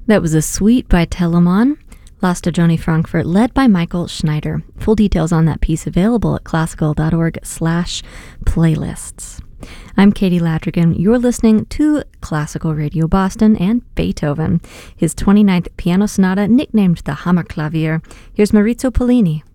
That was a suite by Telemann, La Stagione Frankfurt, led by Michael Schneider. Full details on that piece available at classical.org/playlists. I'm Katie Ladrigan. You're listening to Classical Radio Boston and Beethoven, his 29th piano sonata nicknamed the Hammerklavier. Here's Maurizio Pollini.